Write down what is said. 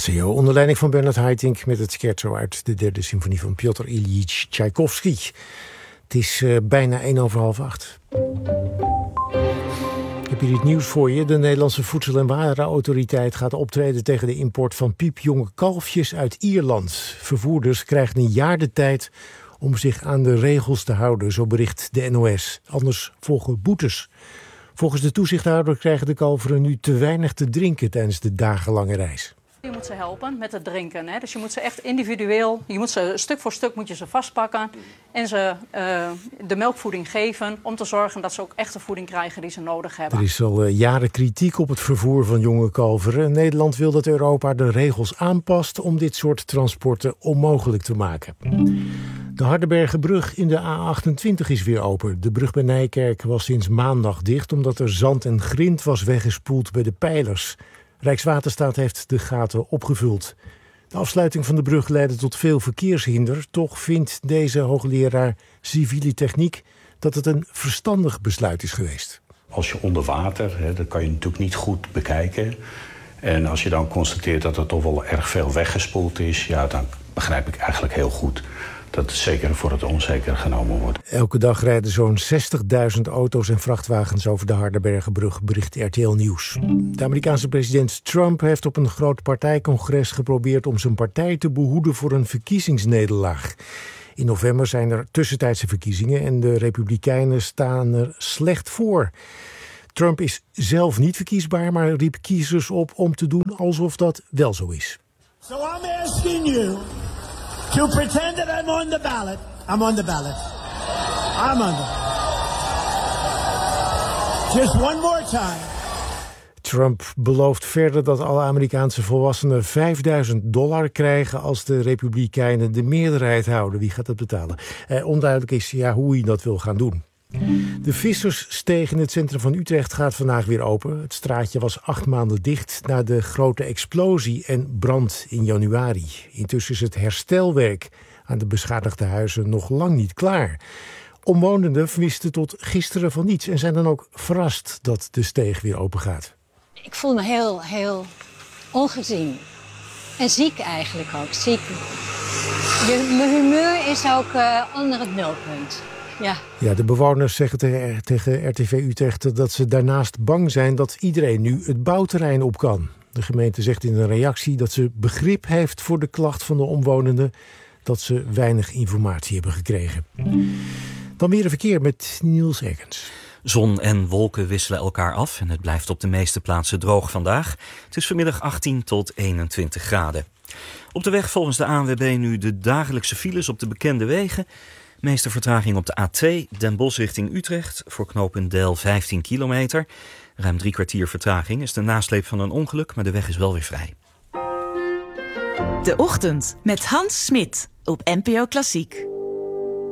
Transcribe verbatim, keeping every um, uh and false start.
H C O onder leiding van Bernard Haitink met het scherzo uit de derde symfonie van Piotr Ilyich Tchaikovsky. Het is uh, bijna één over half acht. Ik heb hier iets nieuws voor je. De Nederlandse Voedsel- en Warenautoriteit gaat optreden tegen de import van piepjonge kalfjes uit Ierland. Vervoerders krijgen een jaar de tijd om zich aan de regels te houden, zo bericht de N O S. Anders volgen boetes. Volgens de toezichthouder krijgen de kalveren nu te weinig te drinken tijdens de dagenlange reis. Je moet ze helpen met het drinken. Hè? Dus je moet ze echt individueel, je moet ze stuk voor stuk moet je ze vastpakken en ze uh, de melkvoeding geven om te zorgen dat ze ook echt de voeding krijgen die ze nodig hebben. Er is al uh, jaren kritiek op het vervoer van jonge kalveren. Nederland wil dat Europa de regels aanpast om dit soort transporten onmogelijk te maken. De Hardenbergerbrug in de A achtentwintig is weer open. De brug bij Nijkerk was sinds maandag dicht omdat er zand en grind was weggespoeld bij de pijlers. Rijkswaterstaat heeft de gaten opgevuld. De afsluiting van de brug leidde tot veel verkeershinder. Toch vindt deze hoogleraar civiele techniek dat het een verstandig besluit is geweest. Als je onder water, hè, dat kan je natuurlijk niet goed bekijken. En als je dan constateert dat er toch wel erg veel weggespoeld is, ja, dan begrijp ik eigenlijk heel goed dat het zeker voor het onzeker genomen wordt. Elke dag rijden zo'n zestigduizend auto's en vrachtwagens over de Hardenbergerbrug, bericht R T L Nieuws. De Amerikaanse president Trump heeft op een groot partijcongres geprobeerd om zijn partij te behoeden voor een verkiezingsnederlaag. In november zijn er tussentijdse verkiezingen en de Republikeinen staan er slecht voor. Trump is zelf niet verkiesbaar, maar riep kiezers op om te doen alsof dat wel zo is. So I'm asking you to pretend that I'm on the ballot. I'm on the ballot. I'm on the ballot. Just one more time. Trump belooft verder dat alle Amerikaanse volwassenen vijfduizend dollar krijgen als de Republikeinen de meerderheid houden. Wie gaat dat betalen? Eh, onduidelijk is ja, hoe hij dat wil gaan doen. De Visserssteeg in het centrum van Utrecht gaat vandaag weer open. Het straatje was acht maanden dicht na de grote explosie en brand in januari. Intussen is het herstelwerk aan de beschadigde huizen nog lang niet klaar. Omwonenden wisten tot gisteren van niets en zijn dan ook verrast dat de steeg weer open gaat. Ik voel me heel, heel ongezien. En ziek eigenlijk ook. Ziek. Je, mijn humeur is ook uh, onder het nulpunt. Ja. Ja, de bewoners zeggen te, tegen R T V Utrecht dat ze daarnaast bang zijn dat iedereen nu het bouwterrein op kan. De gemeente zegt in een reactie dat ze begrip heeft voor de klacht van de omwonenden, dat ze weinig informatie hebben gekregen. Dan weer een verkeer met Niels Ekens. Zon en wolken wisselen elkaar af en het blijft op de meeste plaatsen droog vandaag. Het is vanmiddag achttien tot eenentwintig graden. Op de weg volgens de A N W B nu de dagelijkse files op de bekende wegen. Meeste vertraging op de A twee, Den Bosch richting Utrecht, voor knooppunt Deil vijftien kilometer. Ruim drie kwartier vertraging is de nasleep van een ongeluk, maar de weg is wel weer vrij. De Ochtend met Hans Smit op N P O Klassiek.